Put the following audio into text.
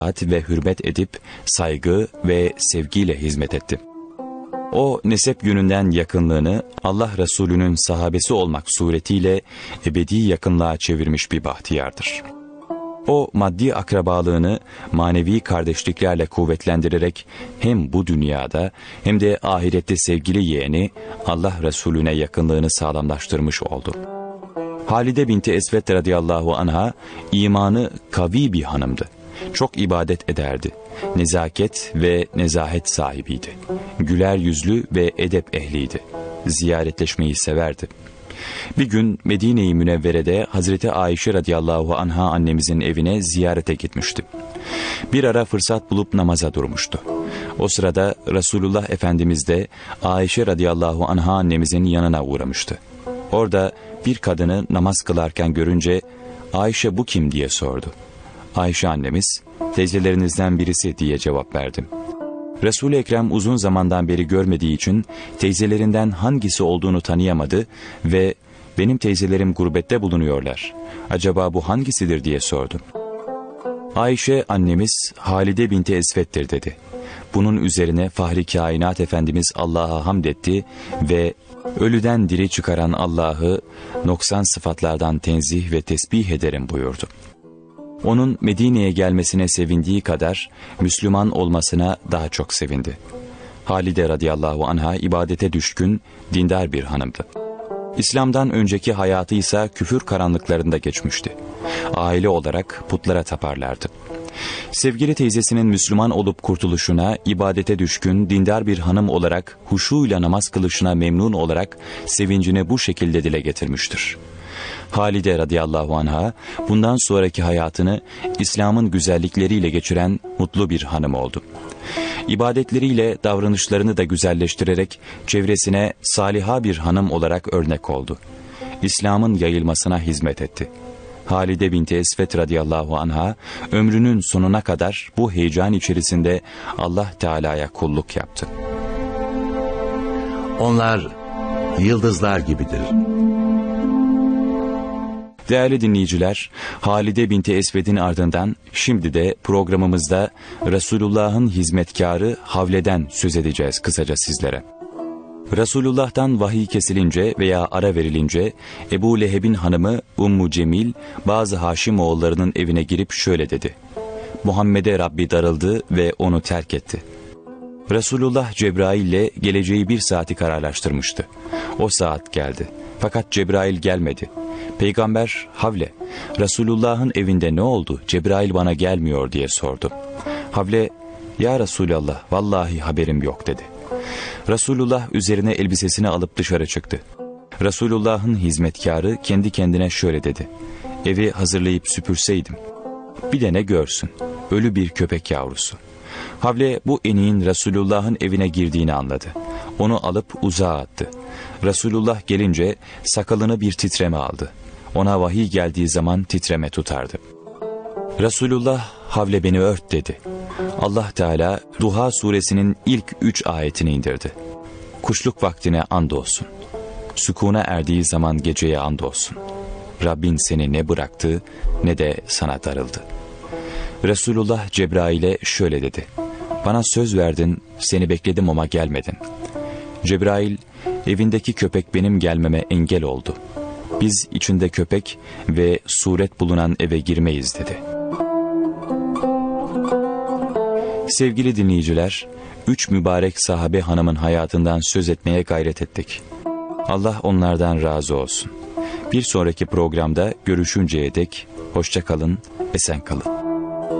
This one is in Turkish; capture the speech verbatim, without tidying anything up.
itaat ve hürmet edip saygı ve sevgiyle hizmet etti. O nesep yönünden yakınlığını Allah Resulü'nün sahabesi olmak suretiyle ebedi yakınlığa çevirmiş bir bahtiyardır. O maddi akrabalığını manevi kardeşliklerle kuvvetlendirerek hem bu dünyada hem de ahirette sevgili yeğeni Allah Resulüne yakınlığını sağlamlaştırmış oldu. Halide binti Esved radıyallahu anha imanı kavi bir hanımdı. Çok ibadet ederdi. Nezaket ve nezahet sahibiydi. Güler yüzlü ve edep ehliydi. Ziyaretleşmeyi severdi. Bir gün Medine-i Münevvere'de Hazreti Ayşe radıyallahu anha annemizin evine ziyarete gitmişti. Bir ara fırsat bulup namaza durmuştu. O sırada Resulullah Efendimiz de Ayşe radıyallahu anha annemizin yanına uğramıştı. Orada bir kadını namaz kılarken görünce "Ayşe bu kim?" diye sordu. Ayşe annemiz "Teyzelerinizden birisi" diye cevap verdim. Resul-i Ekrem uzun zamandan beri görmediği için teyzelerinden hangisi olduğunu tanıyamadı ve "Benim teyzelerim gurbette bulunuyorlar. Acaba bu hangisidir?" diye sordu. Ayşe annemiz Halide binti Esved'dir dedi. Bunun üzerine Fahri Kainat Efendimiz Allah'a hamd etti ve ölüden diri çıkaran Allah'ı noksan sıfatlardan tenzih ve tesbih ederim buyurdu. Onun Medine'ye gelmesine sevindiği kadar Müslüman olmasına daha çok sevindi. Halide radıyallahu anha ibadete düşkün, dindar bir hanımdı. İslam'dan önceki hayatı ise küfür karanlıklarında geçmişti. Aile olarak putlara taparlardı. Sevgili teyzesinin Müslüman olup kurtuluşuna, ibadete düşkün, dindar bir hanım olarak huşuyla namaz kılışına memnun olarak sevincini bu şekilde dile getirmiştir. Halide radıyallahu anha bundan sonraki hayatını İslam'ın güzellikleriyle geçiren mutlu bir hanım oldu. İbadetleriyle davranışlarını da güzelleştirerek çevresine saliha bir hanım olarak örnek oldu. İslam'ın yayılmasına hizmet etti. Halide binti Esved radıyallahu anha ömrünün sonuna kadar bu heyecan içerisinde Allah Teala'ya kulluk yaptı. Onlar yıldızlar gibidir. Değerli dinleyiciler, Halide binti Esved'in ardından şimdi de programımızda Resulullah'ın hizmetkarı Havle'den söz edeceğiz kısaca sizlere. Resulullah'tan vahiy kesilince veya ara verilince Ebu Leheb'in hanımı Ummu Cemil bazı Haşimoğullarının evine girip şöyle dedi: "Muhammed'e Rabbi darıldı ve onu terk etti." Resulullah Cebrail ile geleceği bir saati kararlaştırmıştı. O saat geldi. Fakat Cebrail gelmedi. Peygamber Havle, "Resulullah'ın evinde ne oldu? Cebrail bana gelmiyor." diye sordu. Havle, "Ya Resulallah, vallahi haberim yok." dedi. Resulullah üzerine elbisesini alıp dışarı çıktı. Resulullah'ın hizmetkarı kendi kendine şöyle dedi: "Evi hazırlayıp süpürseydim. Bir de ne görsün? Ölü bir köpek yavrusu." Havle bu eniğin Resulullah'ın evine girdiğini anladı. Onu alıp uzağa attı. Resulullah gelince sakalını bir titreme aldı. Ona vahiy geldiği zaman titreme tutardı. Resulullah, "Havle beni ört." dedi. Allah Teala Duha suresinin ilk üç ayetini indirdi. "Kuşluk vaktine andolsun. Sükûna erdiği zaman geceye andolsun. Rabbin seni ne bıraktı ne de sana darıldı." Resulullah Cebrail'e şöyle dedi: "Bana söz verdin, seni bekledim ama gelmedin." Cebrail, "Evindeki köpek benim gelmeme engel oldu. Biz içinde köpek ve suret bulunan eve girmeyiz." dedi. Sevgili dinleyiciler, üç mübarek sahabe hanımın hayatından söz etmeye gayret ettik. Allah onlardan razı olsun. Bir sonraki programda görüşünceye dek hoşça kalın, esen kalın.